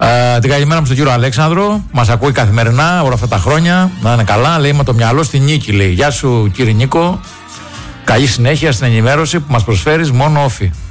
Την καλημέρα μου στον κύριο Αλέξανδρο, μας ακούει καθημερινά όλα αυτά τα χρόνια. Να είναι καλά, λέει με το μυαλό στη νίκη, λέει. Γεια σου κύριε Νίκο. Καλή συνέχεια στην ενημέρωση που μας προσφέρεις μόνο όφη.